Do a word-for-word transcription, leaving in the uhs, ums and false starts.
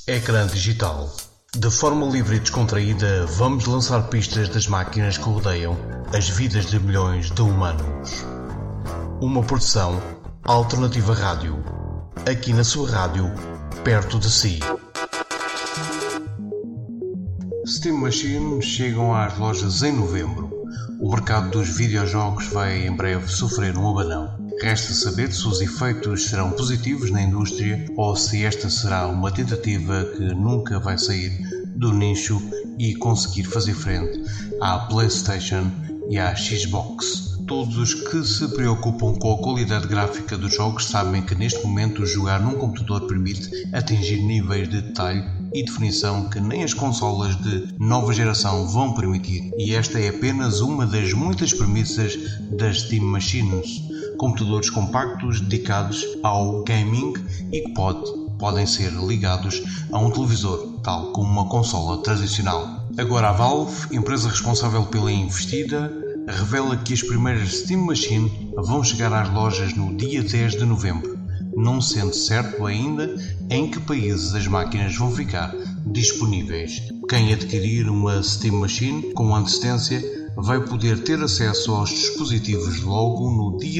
Ecrã digital. De forma livre e descontraída, vamos lançar pistas das máquinas que rodeiam as vidas de milhões de humanos. Uma produção Alternativa Rádio. Aqui na sua rádio, perto de si. Steam Machine chegam às lojas em novembro. O mercado dos videojogos vai em breve sofrer um abanão. Resta saber se os efeitos serão positivos na indústria ou se esta será uma tentativa que nunca vai sair do nicho e conseguir fazer frente à PlayStation e à Xbox. Todos os que se preocupam com a qualidade gráfica dos jogos sabem que neste momento jogar num computador permite atingir níveis de detalhe e definição que nem as consolas de nova geração vão permitir. E esta é apenas uma das muitas premissas das Steam Machines. Computadores compactos dedicados ao gaming e que pode, podem ser ligados a um televisor, tal como uma consola tradicional. Agora a Valve, empresa responsável pela investida, revela que as primeiras Steam Machine vão chegar às lojas no dia dez de novembro, não sendo certo ainda em que países as máquinas vão ficar disponíveis. Quem adquirir uma Steam Machine com antecedência vai poder ter acesso aos dispositivos logo no dia